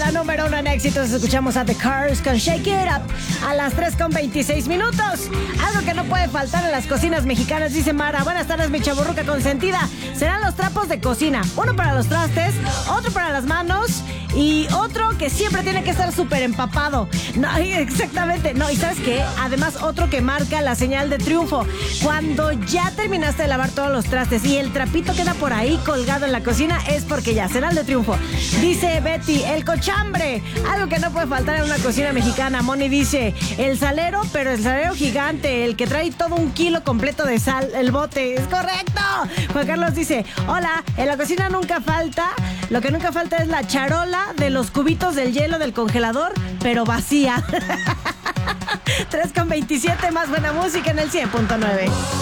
la número 1 en éxitos. Escuchamos a The Cars con Shake It Up a las 3:26 minutos. Algo que no puede faltar en las cocinas mexicanas, dice Mara. Buenas tardes, mi chavorruca consentida. Serán los trapos de cocina. Uno para los trastes, otro para las manos y otro que siempre tiene que estar súper empapado. No, exactamente. No, ¿y sabes qué? Además, otro que marca la señal de triunfo. Cuando ya terminaste de lavar todos los trastes y el trapito queda por ahí colgado en la cocina, es porque ya será el de triunfo. Dice Betty, el cochambre. Algo que no puede faltar en una cocina mexicana. Moni dice, el salero, pero el salero gigante, el que trae todo un kilo completo de sal, el bote. ¡Es correcto! Juan Carlos dice, hola, en la cocina nunca falta, lo que nunca falta es la charola de los cubitos del hielo del congelador, pero vacía. 3:27, más buena música en el 100.9.